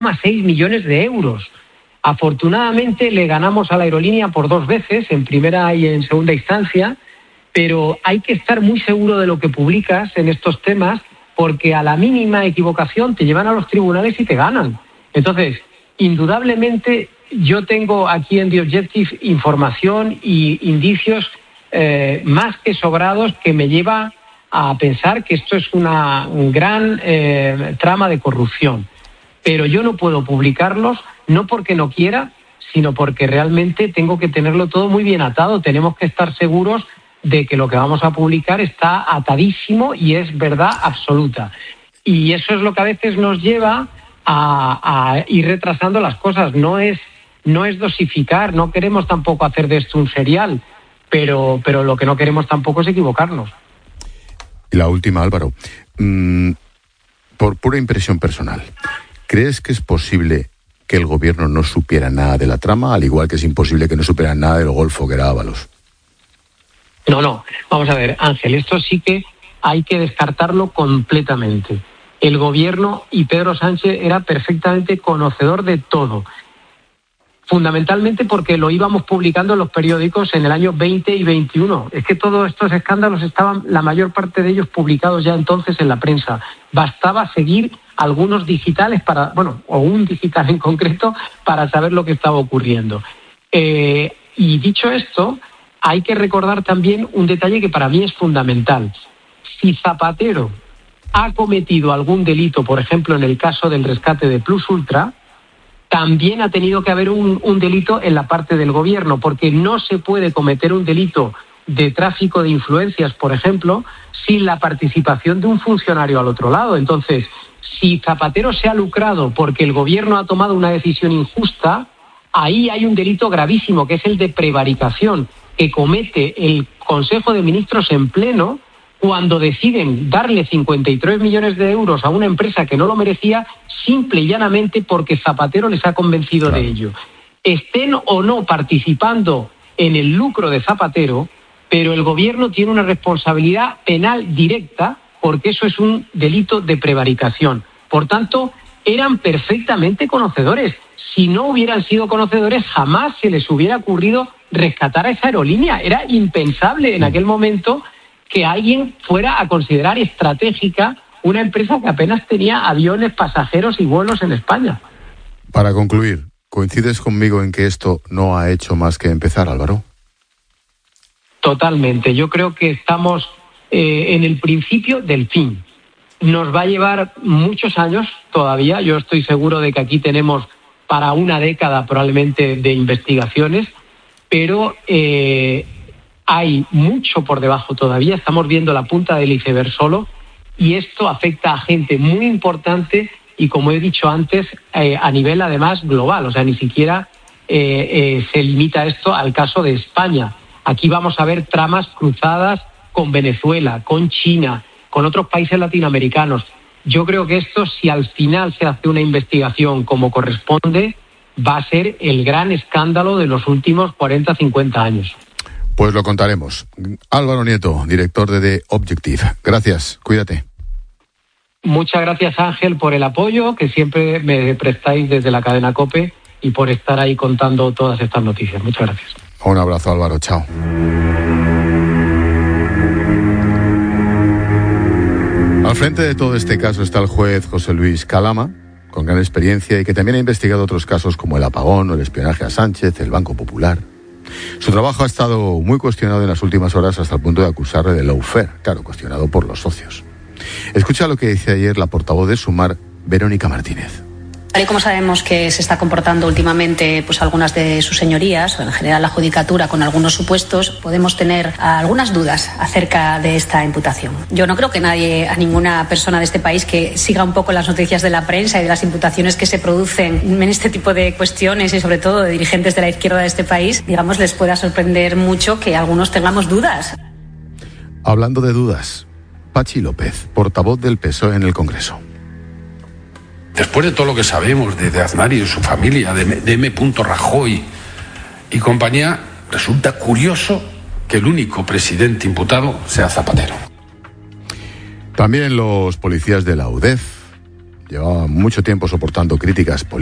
6 millones de euros. Afortunadamente le ganamos a la aerolínea por 2 veces, en primera y en segunda instancia, pero hay que estar muy seguro de lo que publicas en estos temas, porque a la mínima equivocación te llevan a los tribunales y te ganan. Entonces, indudablemente, yo tengo aquí en The Objective información y indicios más que sobrados que me lleva a pensar que esto es una gran trama de corrupción. Pero yo no puedo publicarlos, no porque no quiera, sino porque realmente tengo que tenerlo todo muy bien atado. Tenemos que estar seguros de que lo que vamos a publicar está atadísimo y es verdad absoluta. Y eso es lo que a veces nos lleva a ir retrasando las cosas. No es dosificar, no queremos tampoco hacer de esto un serial, pero lo que no queremos tampoco es equivocarnos. Y la última, Álvaro. Por pura impresión personal, ¿crees que es posible que el gobierno no supiera nada de la trama, al igual que es imposible que no supiera nada del golfo que era Ábalos? No. Vamos a ver, Ángel, esto sí que hay que descartarlo completamente. El gobierno y Pedro Sánchez era perfectamente conocedor de todo. Fundamentalmente porque lo íbamos publicando en los periódicos en el año 20 y 21. Es que todos estos escándalos estaban, la mayor parte de ellos, publicados ya entonces en la prensa. Bastaba seguir algunos digitales o un digital en concreto, para saber lo que estaba ocurriendo. Y dicho esto, hay que recordar también un detalle que para mí es fundamental. Si Zapatero ha cometido algún delito, por ejemplo, en el caso del rescate de Plus Ultra, también ha tenido que haber un delito en la parte del gobierno, porque no se puede cometer un delito de tráfico de influencias, por ejemplo, sin la participación de un funcionario al otro lado. Entonces, si Zapatero se ha lucrado porque el gobierno ha tomado una decisión injusta, ahí hay un delito gravísimo, que es el de prevaricación, que comete el Consejo de Ministros en pleno cuando deciden darle 53 millones de euros a una empresa que no lo merecía, simple y llanamente porque Zapatero les ha convencido de ello. Estén o no participando en el lucro de Zapatero, pero el gobierno tiene una responsabilidad penal directa, porque eso es un delito de prevaricación. Por tanto, eran perfectamente conocedores. Si no hubieran sido conocedores, jamás se les hubiera ocurrido rescatar a esa aerolínea. Era impensable en aquel momento que alguien fuera a considerar estratégica una empresa que apenas tenía aviones, pasajeros y vuelos en España. Para concluir, ¿coincides conmigo en que esto no ha hecho más que empezar, Álvaro? Totalmente. Yo creo que estamos en el principio del fin. Nos va a llevar muchos años todavía. Yo estoy seguro de que aquí tenemos para una década probablemente de investigaciones, pero hay mucho por debajo todavía. Estamos viendo la punta del iceberg solo, y esto afecta a gente muy importante y, como he dicho antes, a nivel además global. O sea, ni siquiera se limita esto al caso de España. Aquí vamos a ver tramas cruzadas con Venezuela, con China, con otros países latinoamericanos. Yo creo que esto, si al final se hace una investigación como corresponde, va a ser el gran escándalo de los últimos 40, 50 años. Pues lo contaremos. Álvaro Nieto, director de The Objective. Gracias, cuídate. Muchas gracias, Ángel, por el apoyo que siempre me prestáis desde la cadena COPE y por estar ahí contando todas estas noticias. Muchas gracias. Un abrazo, Álvaro. Chao. Al frente de todo este caso está el juez José Luis Calama, con gran experiencia y que también ha investigado otros casos como el apagón o el espionaje a Sánchez, el Banco Popular. Su trabajo ha estado muy cuestionado en las últimas horas, hasta el punto de acusarle de lawfare, claro, cuestionado por los socios. Escucha lo que dice ayer la portavoz de Sumar, Verónica Martínez. Tal y como sabemos que se está comportando últimamente algunas de sus señorías, o en general la judicatura, con algunos supuestos, podemos tener algunas dudas acerca de esta imputación. Yo no creo que a ninguna persona de este país que siga un poco las noticias de la prensa y de las imputaciones que se producen en este tipo de cuestiones, y sobre todo de dirigentes de la izquierda de este país, digamos, les pueda sorprender mucho que algunos tengamos dudas. Hablando de dudas, Pachi López, portavoz del PSOE en el Congreso. Después de todo lo que sabemos de Aznar y de su familia, de M. Rajoy y compañía, resulta curioso que el único presidente imputado sea Zapatero. También los policías de la UDEF llevaba mucho tiempo soportando críticas políticas